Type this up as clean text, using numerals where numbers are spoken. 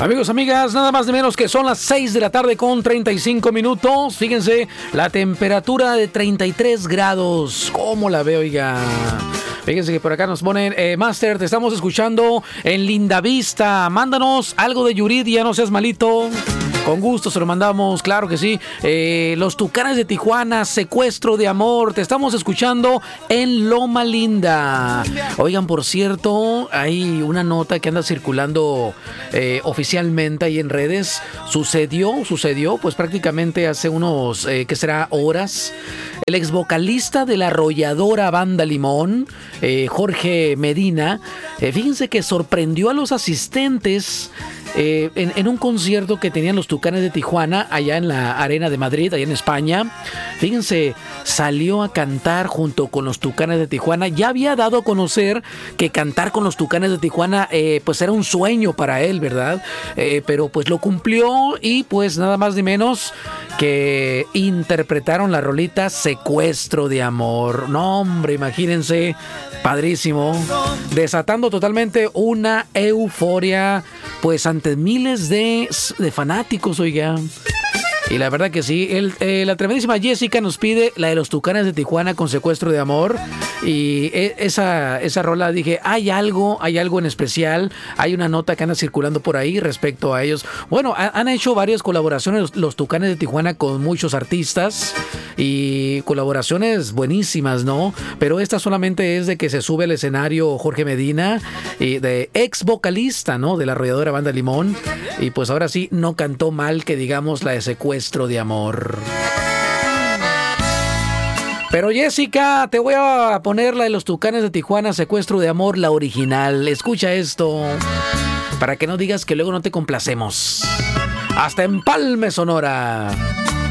Amigos, amigas, nada más de menos que son las 6 de la tarde con 35 minutos. Fíjense, la temperatura de 33 grados. ¿Cómo la veo, oiga? Fíjense que por acá nos ponen, Master, te estamos escuchando en Lindavista. Mándanos algo de Yuridia, no seas malito. Con gusto se lo mandamos, claro que sí. Los Tucanes de Tijuana, secuestro de amor. Te estamos escuchando en Loma Linda. Oigan, por cierto, hay una nota que anda circulando oficialmente ahí en redes. Sucedió, pues prácticamente hace unos, ¿qué será? Horas. El ex vocalista de la arrolladora Banda Limón, Jorge Medina, fíjense que sorprendió a los asistentes en un concierto que tenían los Tucanes de Tijuana allá en la Arena de Madrid, allá en España. Fíjense, salió a cantar junto con los Tucanes de Tijuana. Ya había dado a conocer que cantar con los Tucanes de Tijuana pues era un sueño para él, ¿verdad? Pero pues lo cumplió y pues nada más ni menos que interpretaron la rolita Secuestro de Amor. No, hombre, imagínense, padrísimo. Desatando totalmente una euforia pues ante miles de fanáticos, oiga. Y la verdad que sí, la tremendísima Jessica nos pide la de los Tucanes de Tijuana con Secuestro de Amor. Y esa rola, dije, hay algo en especial. Hay una nota que anda circulando por ahí respecto a ellos. Bueno, han hecho varias colaboraciones los Tucanes de Tijuana con muchos artistas. Y colaboraciones buenísimas, ¿no? Pero esta solamente es de que se sube al escenario Jorge Medina, de ex vocalista, ¿no? De la arrolladora Banda Limón. Y pues ahora sí, no cantó mal, que digamos, la de Secuestro de Amor. Pero Jessica, te voy a poner la de los Tucanes de Tijuana, Secuestro de Amor, la original. Escucha esto, para que no digas que luego no te complacemos. Hasta Empalme, Sonora.